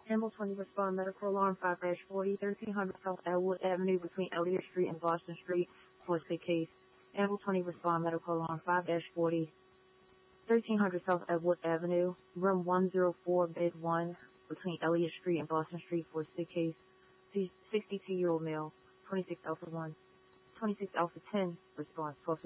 Campbell 20 respond medical alarm 5-40, 1300 South Elwood Avenue between Elliott Street and Boston Street for sick case. Campbell 20 respond medical alarm 5-40, 1300 South Elwood Avenue, room 104, bed 1 between Elliott Street and Boston Street for sick case. 62-year-old male, 26 Alpha 1. 26 Alpha 10 response 12